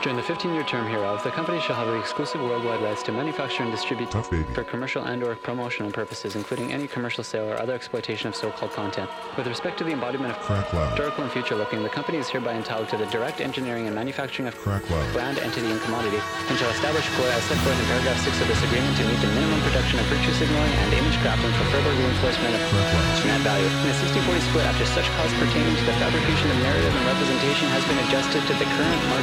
During the 15-year term hereof, the company shall have the exclusive worldwide rights to manufacture and distribute for commercial and/or promotional purposes, including any commercial sale or other exploitation of so-called content. With respect to the embodiment of historical and future-looking, the company is hereby entitled to the direct engineering and manufacturing of brand, entity, and commodity, and shall establish as set forth in paragraph 6 of this agreement to meet the minimum production of virtue signaling and image grappling for further reinforcement of net value. In a 60-40 split, after such costs pertaining to the fabrication of narrative and representation has been adjusted to the current market